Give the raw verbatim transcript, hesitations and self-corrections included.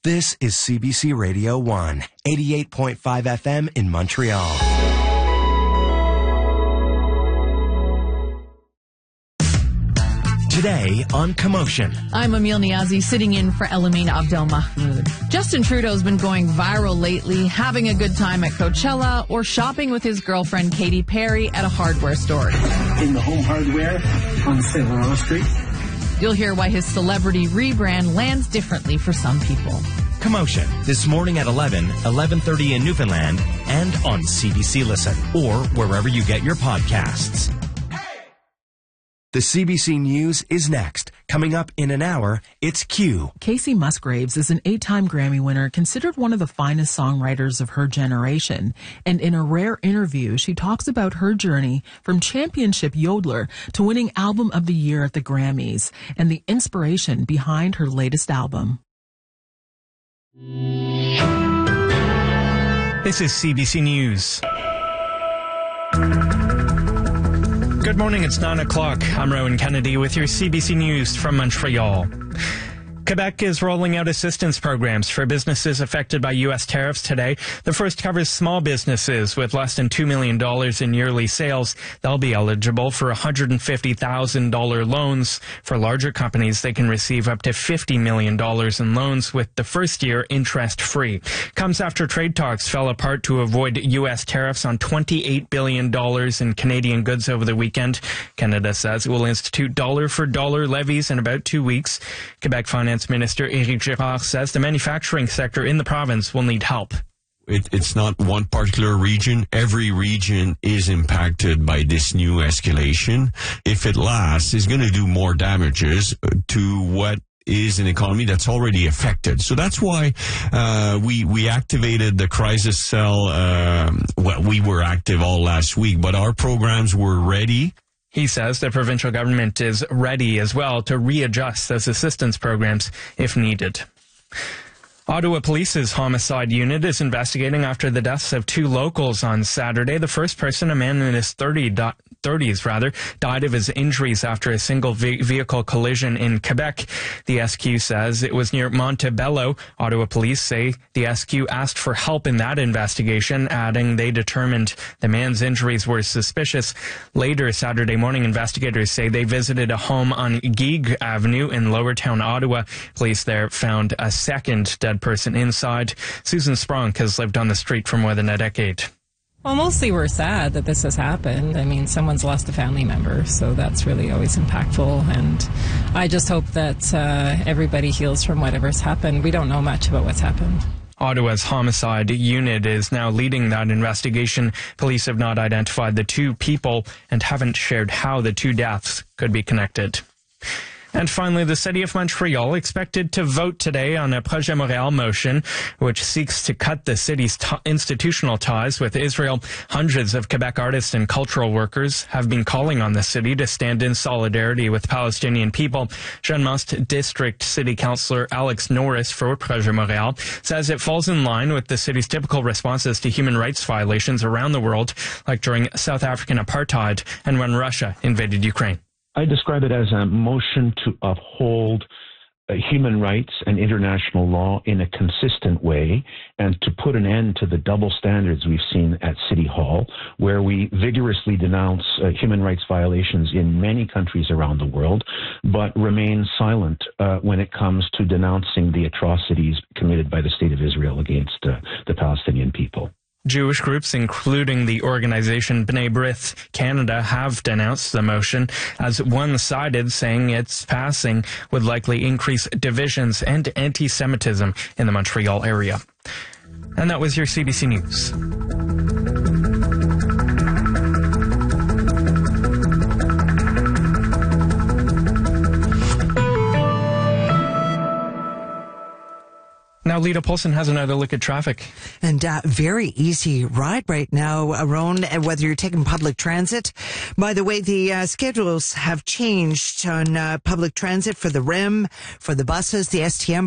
This is C B C Radio one, eighty-eight point five F M in Montreal. Today on Commotion. I'm Emil Niazi, sitting in for Elamine Abdel Mahmoud. Justin Trudeau's been going viral lately, having a good time at Coachella or shopping with his girlfriend Katy Perry at a hardware store. In the Home Hardware on Saint Laurent Street. You'll hear why his celebrity rebrand lands differently for some people. Commotion, this morning at eleven, eleven thirty in Newfoundland, and on C B C Listen, or wherever you get your podcasts. The C B C News is next. Coming up in an hour, it's Q. Kacey Musgraves is an eight-time Grammy winner, considered one of the finest songwriters of her generation. And in a rare interview, she talks about her journey from championship yodeler to winning Album of the Year at the Grammys and the inspiration behind her latest album. This is C B C News. Good morning, it's nine o'clock. I'm Rowan Kennedy with your C B C News from Montreal. Quebec is rolling out assistance programs for businesses affected by U S tariffs today. The first covers small businesses with less than two million dollars in yearly sales. They'll be eligible for one hundred fifty thousand dollars loans. For larger companies, they can receive up to fifty million dollars in loans with the first year interest-free. Comes after trade talks fell apart to avoid U S tariffs on twenty-eight billion dollars in Canadian goods over the weekend. Canada says it will institute dollar-for-dollar levies in about two weeks. Quebec Finance Minister Éric Girard says the manufacturing sector in the province will need help. It, it's not one particular region. Every region is impacted by this new escalation. If it lasts, it's going to do more damages to what is an economy that's already affected. So that's why uh, we we activated the crisis cell. Um, well, we were active all last week, but our programs were ready. He says the provincial government is ready as well to readjust those assistance programs if needed. Ottawa Police's homicide unit is investigating after the deaths of two locals on Saturday. The first person, a man in his thirties, rather, died of his injuries after a single ve- vehicle collision in Quebec. The S Q says it was near Montebello. Ottawa Police say the S Q asked for help in that investigation, adding they determined the man's injuries were suspicious. Later Saturday morning, investigators say they visited a home on Guigues Avenue in Lowertown, Ottawa. Police there found a second dead person inside. Susan Spronk has lived on the street for more than a decade. Well, mostly we're sad that this has happened. I mean, someone's lost a family member, so that's really always impactful. And I just hope that uh, everybody heals from whatever's happened. We don't know much about what's happened. Ottawa's homicide unit is now leading that investigation. Police have not identified the two people and haven't shared how the two deaths could be connected. And finally, the City of Montreal expected to vote today on a Projet Montréal motion, which seeks to cut the city's t- institutional ties with Israel. Hundreds of Quebec artists and cultural workers have been calling on the city to stand in solidarity with Palestinian people. Jeanne-Mast District City Councillor Alex Norris for Projet Montréal says it falls in line with the city's typical responses to human rights violations around the world, like during South African apartheid and when Russia invaded Ukraine. I describe it as a motion to uphold uh, human rights and international law in a consistent way and to put an end to the double standards we've seen at City Hall, where we vigorously denounce uh, human rights violations in many countries around the world, but remain silent uh, when it comes to denouncing the atrocities committed by the State of Israel against uh, the Palestinian people. Jewish groups, including the organization B'nai B'rith Canada, have denounced the motion as one-sided, saying its passing would likely increase divisions and anti-Semitism in the Montreal area. And that was your C B C News. Now, Lita Polson has another look at traffic. And uh, very easy ride right now, Aaron, whether you're taking public transit. By the way, the uh, schedules have changed on uh, public transit for the R E M, for the buses, the S T M